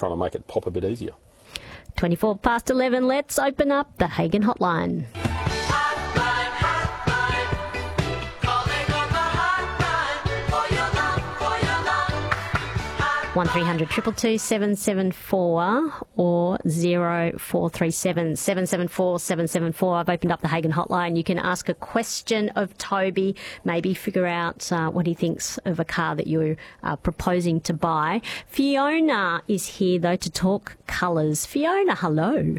trying to make it pop a bit easier. 24 past 11, let's open up the Hagen hotline. 1300 222 774 or 0437 774 774. I've opened up the Hagen hotline. You can ask a question of Toby, maybe figure out what he thinks of a car that you're proposing to buy. Fiona is here, though, to talk colours. Fiona, hello.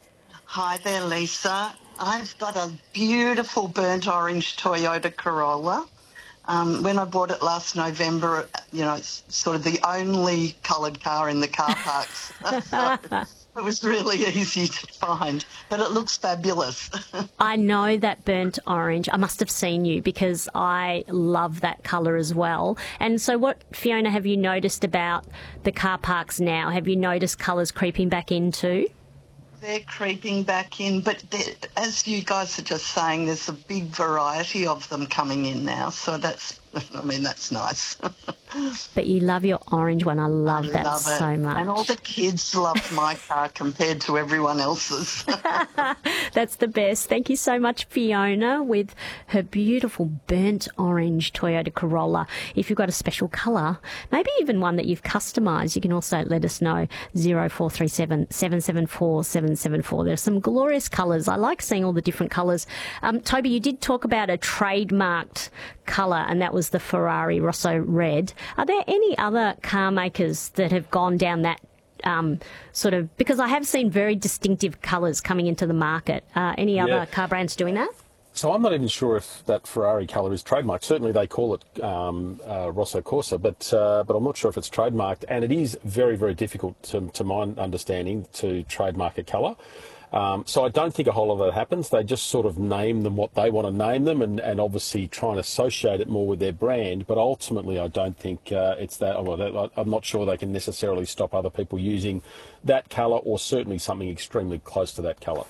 Hi there, Lisa. I've got a beautiful burnt orange Toyota Corolla. When I bought it last November, it's sort of the only coloured car in the car parks. So it was really easy to find, but it looks fabulous. I know that burnt orange. I must have seen you because I love that colour as well. And so what, Fiona, have you noticed about the car parks now? Have you noticed colours creeping back in too? They're creeping back in, but as you guys are just saying, there's a big variety of them coming in now, so that's nice. But you love your orange one. I love that so much. And all the kids love my car compared to everyone else's. That's the best. Thank you so much, Fiona, with her beautiful burnt orange Toyota Corolla. If you've got a special colour, maybe even one that you've customised, you can also let us know. 0437 774 774. There's some glorious colours. I like seeing all the different colours. Toby, you did talk about a trademarked colour, and that was the Ferrari Rosso Red. Are there any other car makers that have gone down that sort of... Because I have seen very distinctive colours coming into the market. Any other car brands doing that? So I'm not even sure if that Ferrari colour is trademarked. Certainly they call it Rosso Corsa, but I'm not sure if it's trademarked. And it is very, very difficult, to my understanding, to trademark a colour. So I don't think a whole lot of that happens. They just sort of name them what they want to name them and obviously try and associate it more with their brand. But ultimately, I don't think it's that. Well, I'm not sure they can necessarily stop other people using that colour or certainly something extremely close to that colour.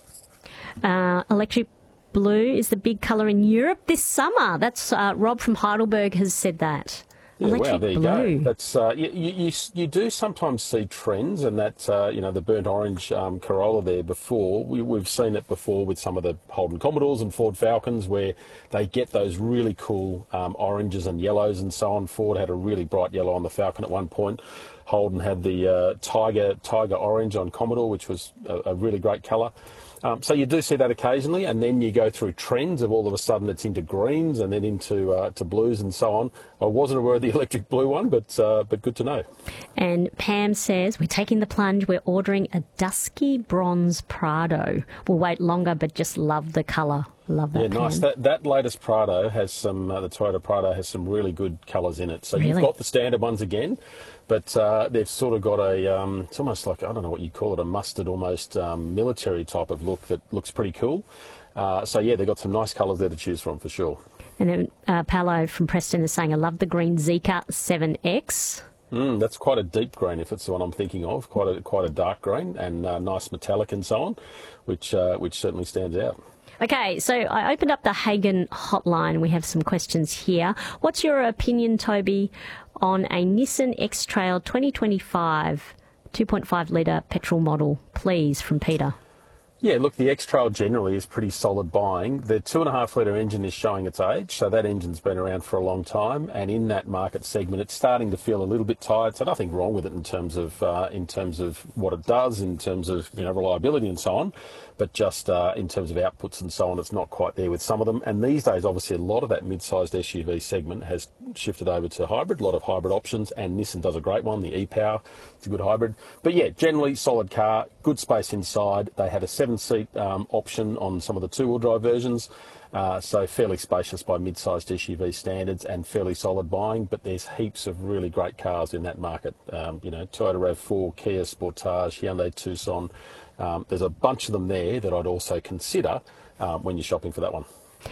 Electric blue is the big colour in Europe this summer. That's Rob from Heidelberg has said that. Yeah, Electric wow, there you blue. go. That's you do sometimes see trends, and that the burnt orange Corolla there before. We've seen it before with some of the Holden Commodores and Ford Falcons, where they get those really cool oranges and yellows and so on. Ford had a really bright yellow on the Falcon at one point. Holden had the tiger orange on Commodore, which was a really great colour. So you do see that occasionally, and then you go through trends of all of a sudden it's into greens and then into to blues and so on. I wasn't aware of the electric blue one, but good to know. And Pam says, we're taking the plunge. We're ordering a dusky bronze Prado. We'll wait longer, but just love the colour. Love that. Yeah, nice. That latest Prado has some, the Toyota Prado has some really good colours in it. So Really? You've got the standard ones again, but they've sort of got a, it's almost like, I don't know what you call it, a mustard almost military type of look that looks pretty cool. So yeah, they've got some nice colours there to choose from for sure. And then Paolo from Preston is saying, I love the green Zika 7X. That's quite a deep green, if it's the one I'm thinking of. Quite a dark green and nice metallic and so on, which certainly stands out. Okay, so I opened up the Hagen hotline. We have some questions here. What's your opinion, Toby, on a Nissan X-Trail 2025 2.5 litre petrol model, please, from Peter? Yeah, look, the X-Trail generally is pretty solid buying. The 2.5 litre engine is showing its age, so that engine's been around for a long time, and in that market segment, it's starting to feel a little bit tired. So nothing wrong with it in terms of what it does, in terms of reliability and so on, but just in terms of outputs and so on, it's not quite there with some of them. And these days, obviously, a lot of that mid-sized SUV segment has shifted over to hybrid, a lot of hybrid options, and Nissan does a great one, the e-Power. It's a good hybrid. But yeah, generally solid car, good space inside. They had a 7-seat option on some of the 2-wheel drive versions, so fairly spacious by mid-sized SUV standards and fairly solid buying. But there's heaps of really great cars in that market. Toyota RAV4, Kia Sportage, Hyundai Tucson. There's a bunch of them there that I'd also consider when you're shopping for that one.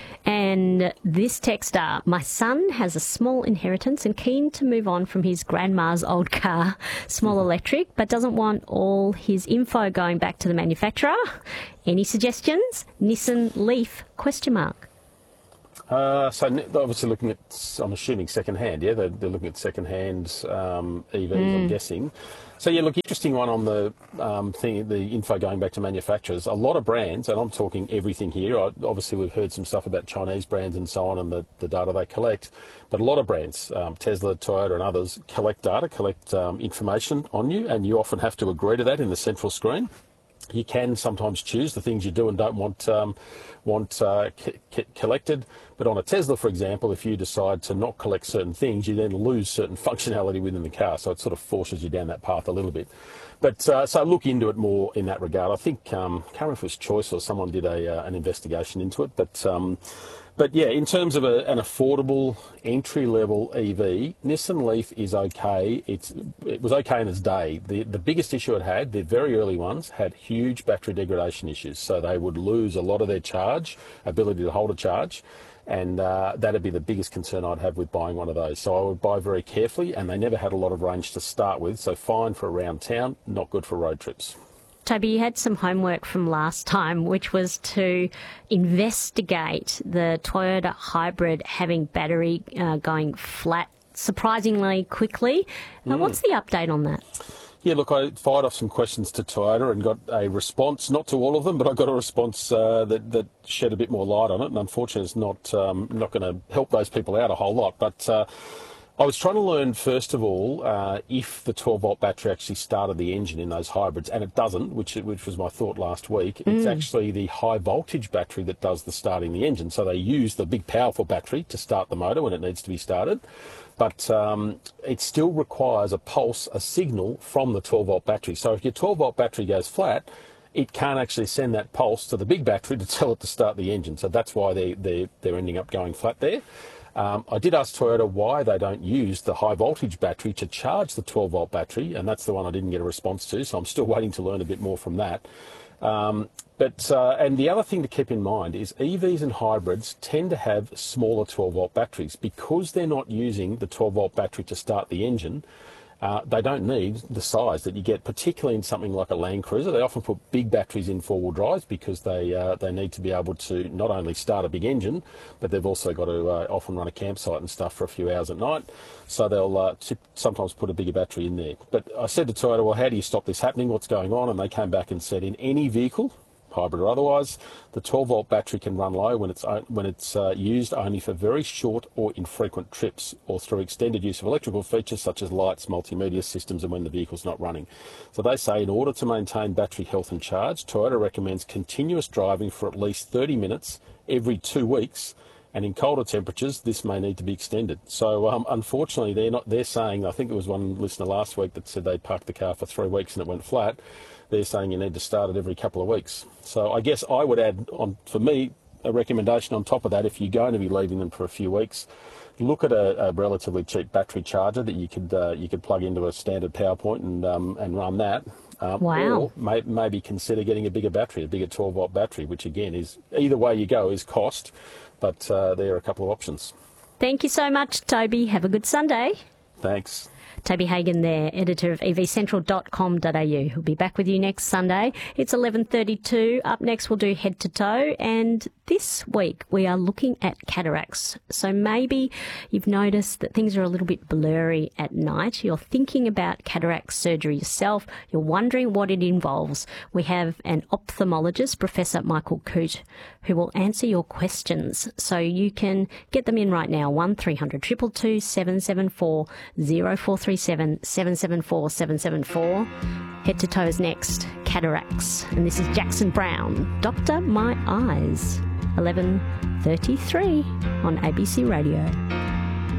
And this texter, my son has a small inheritance and keen to move on from his grandma's old car, small electric, but doesn't want all his info going back to the manufacturer. Any suggestions? Nissan Leaf, ? They're obviously looking at, I'm assuming second-hand, yeah? They're looking at second-hand EVs, I'm guessing. So, yeah, look, interesting one on the the info going back to manufacturers. A lot of brands, and I'm talking everything here, obviously we've heard some stuff about Chinese brands and so on and the data they collect, but a lot of brands, Tesla, Toyota and others, collect data, collect information on you, and you often have to agree to that in the central screen. You can sometimes choose the things you do and don't want collected. But on a Tesla, for example, if you decide to not collect certain things, you then lose certain functionality within the car. So it sort of forces you down that path a little bit. But so look into it more in that regard. I think, can't remember if it was Choice or someone did an investigation into it. But yeah, in terms of an affordable entry-level EV, Nissan Leaf is okay. It was okay in its day. The biggest issue it had, the very early ones, had huge battery degradation issues. So they would lose a lot of their ability to hold a charge. And that'd be the biggest concern I'd have with buying one of those. So I would buy very carefully, and they never had a lot of range to start with. So fine for around town, not good for road trips. Toby, you had some homework from last time, which was to investigate the Toyota hybrid having battery going flat surprisingly quickly. What's the update on that? Yeah, look, I fired off some questions to Toyota and got a response, not to all of them, but I got a response that shed a bit more light on it. And unfortunately, it's not going to help those people out a whole lot. But I was trying to learn, first of all, if the 12-volt battery actually started the engine in those hybrids, and it doesn't, which was my thought last week. It's actually the high-voltage battery that does the starting the engine. So they use the big, powerful battery to start the motor when it needs to be started. But it still requires a signal from the 12-volt battery. So if your 12-volt battery goes flat, it can't actually send that pulse to the big battery to tell it to start the engine. So that's why they're ending up going flat there. I did ask Toyota why they don't use the high voltage battery to charge the 12-volt battery, and that's the one I didn't get a response to, so I'm still waiting to learn a bit more from that. And the other thing to keep in mind is EVs and hybrids tend to have smaller 12-volt batteries. Because they're not using the 12-volt battery to start the engine, they don't need the size that you get, particularly in something like a Land Cruiser. They often put big batteries in four-wheel drives because they need to be able to not only start a big engine, but they've also got to often run a campsite and stuff for a few hours at night. So they'll sometimes put a bigger battery in there. But I said to Toyota, well, how do you stop this happening? What's going on? And they came back and said in any vehicle, hybrid or otherwise, the 12-volt battery can run low when it's used only for very short or infrequent trips, or through extended use of electrical features such as lights, multimedia systems, and when the vehicle's not running. So they say in order to maintain battery health and charge, Toyota recommends continuous driving for at least 30 minutes every 2 weeks, and in colder temperatures, this may need to be extended. So unfortunately, they're saying, I think there was one listener last week that said they parked the car for 3 weeks and it went flat. They're saying you need to start it every couple of weeks. So I guess I would add, for me, a recommendation on top of that, if you're going to be leaving them for a few weeks, look at a relatively cheap battery charger that you could plug into a standard power point and run that. Wow. Or maybe consider getting a bigger battery, a bigger 12-volt battery, which again is, either way you go, is cost, but there are a couple of options. Thank you so much, Toby. Have a good Sunday. Thanks. Toby Hagan there, editor of evcentral.com.au. He'll be back with you next Sunday. It's 11:32. Up next, we'll do Head to Toe. And this week, we are looking at cataracts. So maybe you've noticed that things are a little bit blurry at night. You're thinking about cataract surgery yourself. You're wondering what it involves. We have an ophthalmologist, Professor Michael Coote, who will answer your questions. So you can get them in right now. 1300 222 774 0437 774 774. Head to Toe is next. Cataracts. And this is Jackson Brown. Doctor My Eyes. 11:33 on ABC Radio.